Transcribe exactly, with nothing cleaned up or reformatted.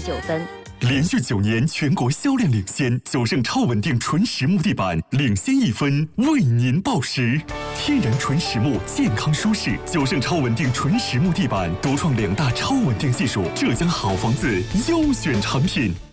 九分。 连续九年全国销量领先，九盛超稳定纯实木地板领先一分，为您报时。天然纯实木，健康舒适，九盛超稳定纯实木地板独创两大超稳定技术，浙江好房子优选产品。